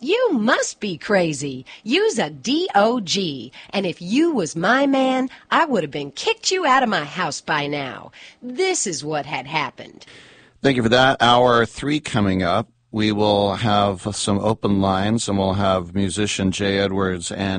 You must be crazy. You's a D.O.G. And if you was my man, I would have been kicked you out of my house by now. This is what had happened. Thank you for that. Hour 3 coming up. We will have some open lines, and we'll have musician Jay Edwards and